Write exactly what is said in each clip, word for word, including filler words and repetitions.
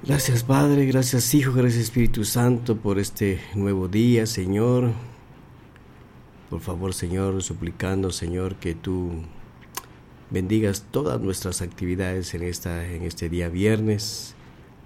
Gracias Padre, gracias Hijo, gracias Espíritu Santo por este nuevo día, Señor. Por favor, Señor, suplicando, Señor, que tú bendigas todas nuestras actividades en, esta, en este día viernes.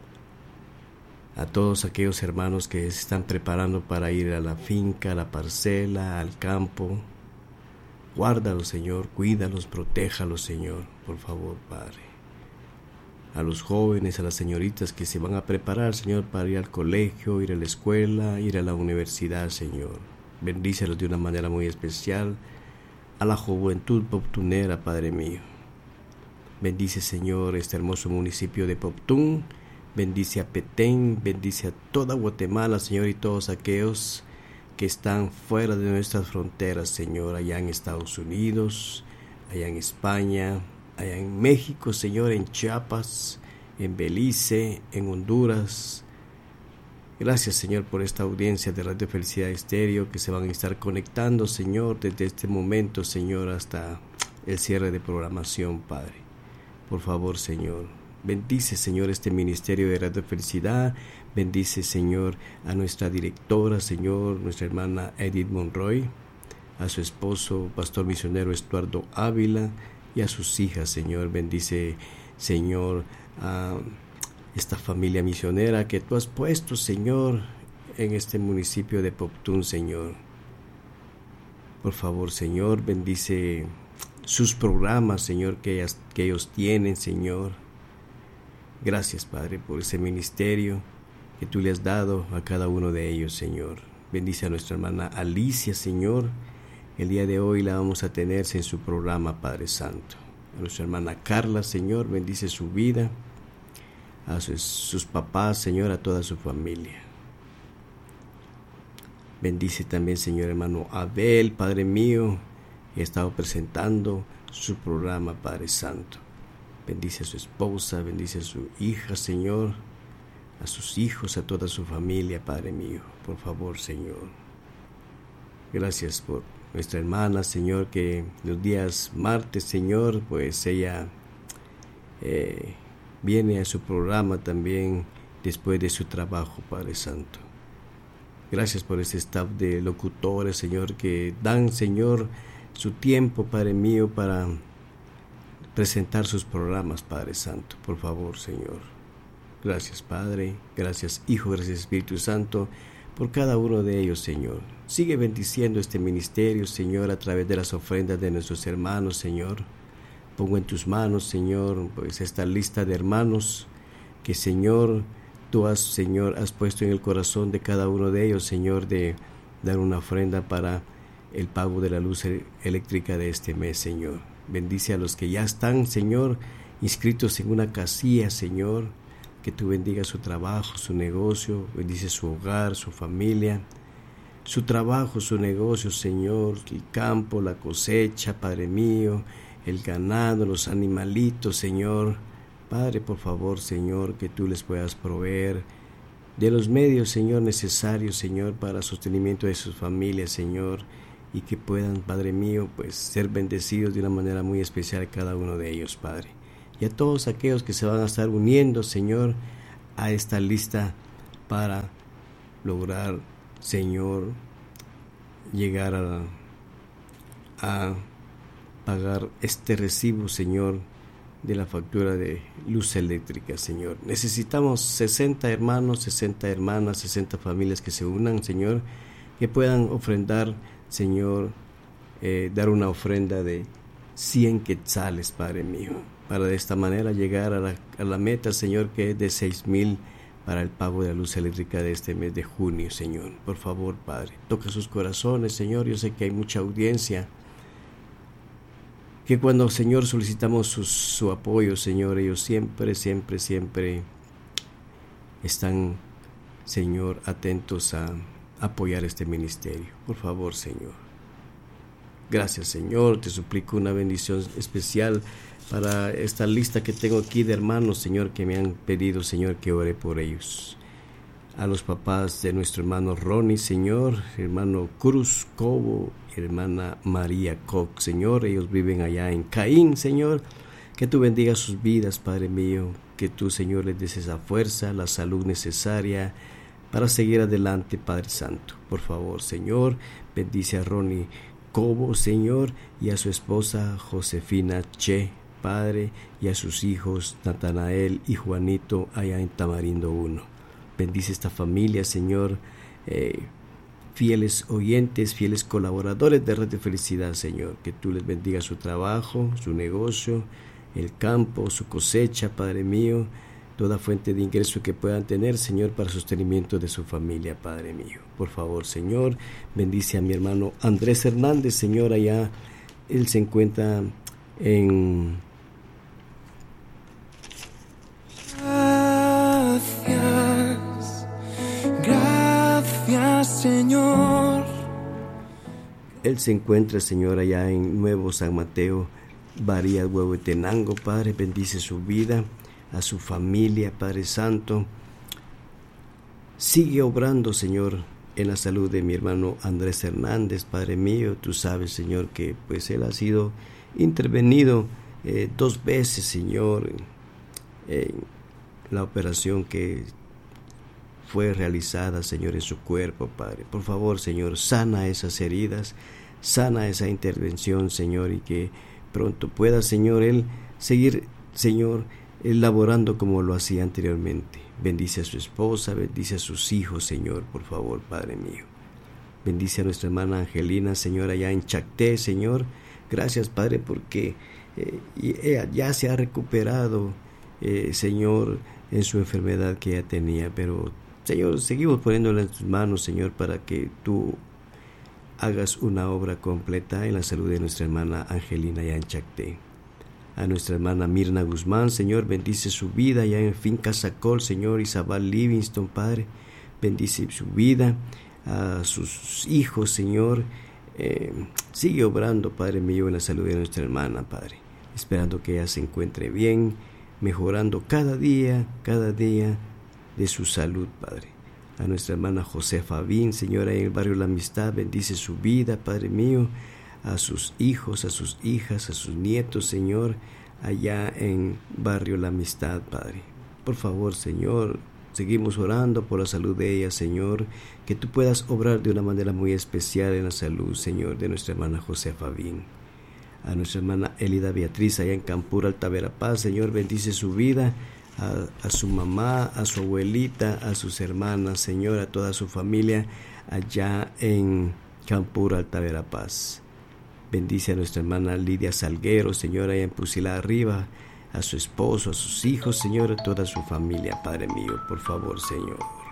A todos aquellos hermanos que se están preparando para ir a la finca, a la parcela, al campo. Guárdalos, Señor, cuídalos, protéjalos, Señor, por favor, Padre. A los jóvenes, a las señoritas que se van a preparar, Señor, para ir al colegio, ir a la escuela, ir a la universidad, Señor. Bendícelos de una manera muy especial. A la juventud poptunera, Padre mío. Bendice, Señor, este hermoso municipio de Poptún. Bendice a Petén, bendice a toda Guatemala, Señor, y todos aquellos que están fuera de nuestras fronteras, Señor, allá en Estados Unidos, allá en España, allá en México, Señor, en Chiapas, en Belice, en Honduras. Gracias, Señor, por esta audiencia de Radio Felicidad Estéreo que se van a estar conectando, Señor, desde este momento, Señor, hasta el cierre de programación, Padre. Por favor, Señor, bendice, Señor, este ministerio de Radio Felicidad. Bendice, Señor, a nuestra directora, Señor, nuestra hermana Edith Monroy, a su esposo, pastor misionero Estuardo Ávila, y a sus hijas, Señor. Bendice, Señor, a esta familia misionera que tú has puesto, Señor, en este municipio de Poptún, Señor. Por favor, Señor, bendice sus programas, Señor, que, ellas, que ellos tienen, Señor. Gracias, Padre, por ese ministerio que tú le has dado a cada uno de ellos, Señor. Bendice a nuestra hermana Alicia, Señor. El día de hoy la vamos a tener en su programa, Padre Santo. A nuestra hermana Carla, Señor, bendice su vida. A sus, sus papás, Señor, a toda su familia. Bendice también, Señor, hermano Abel, Padre mío, que ha estado presentando su programa, Padre Santo. Bendice a su esposa, bendice a su hija, Señor, a sus hijos, a toda su familia, Padre mío. Por favor, Señor. Gracias por nuestra hermana, Señor, que los días martes, Señor, pues ella eh, viene a su programa también después de su trabajo, Padre Santo. Gracias por ese staff de locutores, Señor, que dan, Señor, su tiempo, Padre mío, para presentar sus programas, Padre Santo. Por favor, Señor. Gracias, Padre. Gracias, Hijo. Gracias, Espíritu Santo, por cada uno de ellos, Señor. Sigue bendiciendo este ministerio, Señor, a través de las ofrendas de nuestros hermanos, Señor. Pongo en tus manos, Señor, pues esta lista de hermanos que, Señor, tú has, Señor, has puesto en el corazón de cada uno de ellos, Señor, de dar una ofrenda para el pago de la luz eléctrica de este mes, Señor. Bendice a los que ya están, Señor, inscritos en una casilla, Señor. Que tú bendigas su trabajo, su negocio, bendice su hogar, su familia, su trabajo, su negocio, Señor, el campo, la cosecha, Padre mío, el ganado, los animalitos, Señor. Padre, por favor, Señor, que tú les puedas proveer de los medios, Señor, necesarios, Señor, para el sostenimiento de sus familias, Señor, y que puedan, Padre mío, pues ser bendecidos de una manera muy especial cada uno de ellos, Padre. Y a todos aquellos que se van a estar uniendo, Señor, a esta lista para lograr, Señor, llegar a, a pagar este recibo, Señor, de la factura de luz eléctrica, Señor. Necesitamos sesenta hermanos, sesenta hermanas, sesenta familias que se unan, Señor, que puedan ofrendar, Señor, eh, dar una ofrenda de cien quetzales, Padre mío, para de esta manera llegar a la, a la meta, Señor, que es de seis mil para el pago de la luz eléctrica de este mes de junio, Señor. Por favor, Padre, toca sus corazones, Señor. Yo sé que hay mucha audiencia, que cuando, Señor, solicitamos su, su apoyo, Señor, ellos siempre, siempre, siempre están, Señor, atentos a apoyar este ministerio. Por favor, Señor. Gracias, Señor. Te suplico una bendición especial para esta lista que tengo aquí de hermanos, Señor, que me han pedido, Señor, que ore por ellos. A los papás de nuestro hermano Ronnie, Señor, hermano Cruz Cobo, hermana María Koch, Señor, ellos viven allá en Caín, Señor, Que tú bendigas sus vidas, Padre mío. Que tú, Señor, les des esa fuerza, la salud necesaria para seguir adelante, Padre Santo. Por favor, Señor, bendice a Ronnie Cobo, Señor, y a su esposa Josefina Che, Padre, y a sus hijos Natanael y Juanito allá en Tamarindo uno. Bendice esta familia, Señor, eh, fieles oyentes, fieles colaboradores de Red de Felicidad, Señor. Que tú les bendigas su trabajo, su negocio, el campo, su cosecha, Padre mío, toda fuente de ingreso que puedan tener, Señor, para sostenimiento de su familia, Padre mío. Por favor, Señor, bendice a mi hermano Andrés Hernández, Señor, allá él se encuentra en... Gracias, gracias, Señor. Él se encuentra, Señor, allá en Nuevo San Mateo, Varías, Huehuetenango, Padre, bendice su vida, a su familia, Padre Santo. Sigue obrando, Señor, en la salud de mi hermano Andrés Hernández, Padre mío. Tú sabes, Señor, que pues él ha sido intervenido eh, dos veces, Señor, en la operación que fue realizada, Señor, en su cuerpo, Padre. Por favor, Señor, sana esas heridas, sana esa intervención, Señor, y que pronto pueda, Señor, él seguir, Señor, elaborando como lo hacía anteriormente. Bendice a su esposa, bendice a sus hijos, Señor, por favor, Padre mío. Bendice a nuestra hermana Angelina, Señor, allá en Chacté, Señor. Gracias, Padre, porque eh, ella ya se ha recuperado, eh, Señor, en su enfermedad que ella tenía. Pero, Señor, seguimos poniéndola en tus manos, Señor, para que tú hagas una obra completa en la salud de nuestra hermana Angelina allá en Chacté. A nuestra hermana Mirna Guzmán, Señor, bendice su vida allá en Finca Sacol, Señor, Isabel Livingston, Padre, bendice su vida, a sus hijos, Señor, eh, sigue obrando, Padre mío, en la salud de nuestra hermana, Padre, esperando que ella se encuentre bien, mejorando cada día, cada día de su salud, Padre. A nuestra hermana Josefa Bin, Señor, ahí en el barrio La Amistad, bendice su vida, Padre mío, a sus hijos, a sus hijas, a sus nietos, Señor, allá en barrio La Amistad, Padre. Por favor, Señor, seguimos orando por la salud de ella, Señor, que tú puedas obrar de una manera muy especial en la salud, Señor, de nuestra hermana Josefa Bin. A nuestra hermana Elida Beatriz, allá en Campura, Altaverapaz, Señor, bendice su vida, a, a su mamá, a su abuelita, a sus hermanas, Señor, a toda su familia, allá en Campura, Altaverapaz. Bendice a nuestra hermana Lidia Salguero, Señor, allá en Pusila Arriba, a su esposo, a sus hijos, Señor, a toda su familia, Padre mío, por favor, Señor.